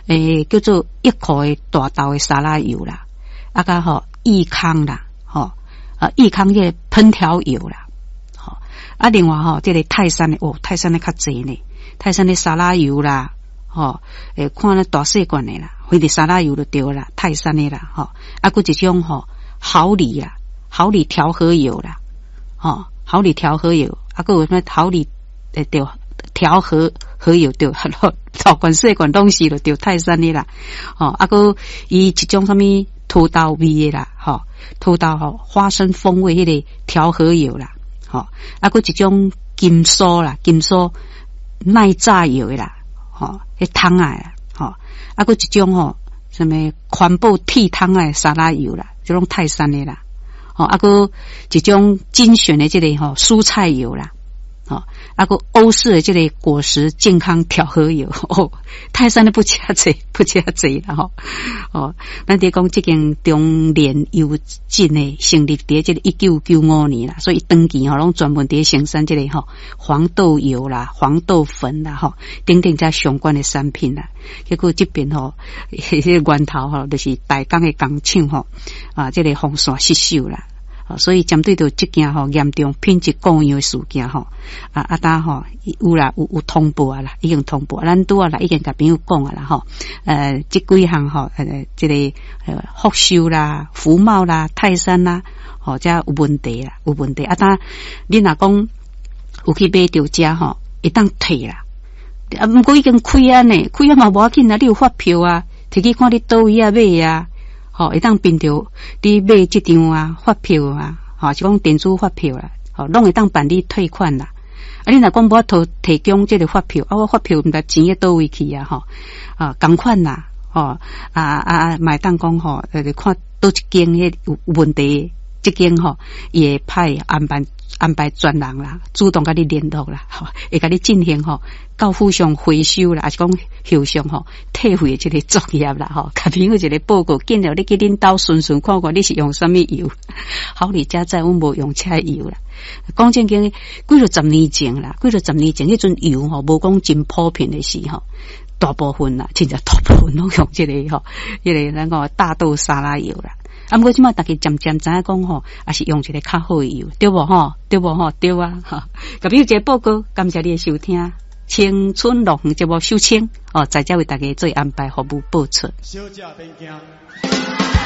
叫做一口的大豆的沙拉油啦，啊个吼益康啦，益康这个烹调油啦，啊另外这个泰山的泰山的较济呢，泰山的沙拉油啦，看那大细罐的啦，或者沙拉油就对啦，泰山的啦，啊个一种好理啦，好理调和油啦，好理调和油，啊个有什么好理对调和油对，大罐细罐东西就对泰山的啦，啊个伊一种什么土豆味的啦，土豆花生风味迄个调和油啦，啊个一种金酥啦，金酥耐炸油的啦，迄汤啊啦，啊个一种什么环保剃汤的沙拉油啦，这种泰山的啦，啊个一种精选的这个蔬菜油啦。啊个欧式的这个果实健康调和油泰山的不加济啦咱得讲这间中联油进的成立伫这个1995年啦，所以登记拢专门伫生产这个黄豆油啦、黄豆粉啦等等这相关的产品啦。结果这边迄个源头就是大港的工厂这个风沙失守啦。所以针对到这件严重品质过样的事件有啦有通报啊啦，已经通报，咱拄啊啦已经甲朋友讲啊啦这几项这个福寿啦、福茂啦、泰山啦这有问题啦，有问题啊！当你若讲有去买到这会当退啦，不过已经开啊呢，开啊嘛无要紧啊，你有发票啊，摕去看你倒位啊买啊。会当凭着你买这张发票啊，是讲电子发票啦，拢会当办理退款啦。啊，你若讲无法度提供这个发票，我发票毋知钱到位去啊，同款啦，买当讲看倒一间有问题，这间伊会派安排专人啦，主动甲你联络啦，会甲你进行到府上回收啦，还是讲后上退费的这个作业啦，甲朋友一个报告，见了你去恁兜顺看看你是用什么油，好你家在阮无用车油啦。讲正经，几了十年前，迄阵油无讲真普遍的时大部分啦，真正大部分拢用这个迄个咱讲大豆沙拉油啦。不过即马大家渐渐知影讲也是用一个较好的油，对无对无对啊甲朋友一个报告，感谢你的收听。青春乐园节目收听在这为大家做安排服务播出。小姐别惊。